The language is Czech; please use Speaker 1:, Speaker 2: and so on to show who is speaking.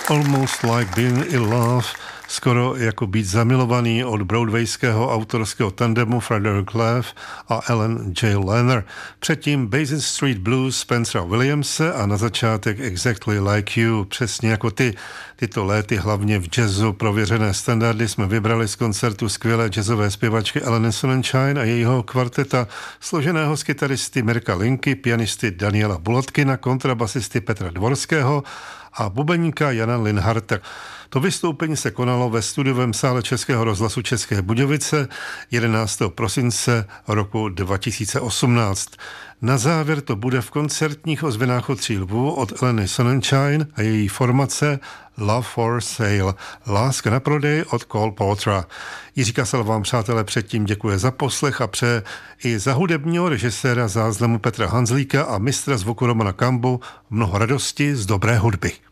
Speaker 1: Almost Like Being in Love, skoro jako být zamilovaný od broadwayského autorského tandemu Frederick Lev a Ellen J. Lerner. Předtím Basin Street Blues Spencera Williamse a na začátek Exactly Like You, přesně jako ty. Tyto léty hlavně v jazzu prověřené standardy jsme vybrali z koncertu skvělé jazzové zpěvačky Eleny Sonnenschein a jejího kvarteta, složeného z kytaristy Mirka Linky, pianisty Daniela Bulatkina, kontrabasisty Petra Dvorského a bubeníka Jana Linharta. To vystoupení se konalo ve studiovém sále Českého rozhlasu České Budějovice 11. prosince roku 2018. Na závěr to bude v koncertních ozvěnách od Tří lvů od Eleny Sonnenschein a její formace Love for Sale, Láska na prodej od Cole Portera. Jiří Kasal vám, přátelé, předtím děkuje za poslech a přeje i za hudebního režiséra záznamu Petra Hanzlíka a mistra zvuku Romana Kambu mnoho radosti z dobré hudby.